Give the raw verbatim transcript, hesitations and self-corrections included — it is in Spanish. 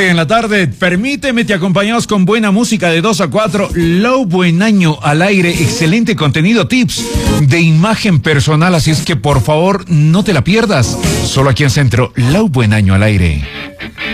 siete en la tarde. Permíteme, te acompañamos con buena música de dos a cuatro. Lau Buen Año al aire. Excelente contenido, tips de imagen personal. Así es que por favor no te la pierdas. Solo aquí en Centro, Lau Buen Año al aire.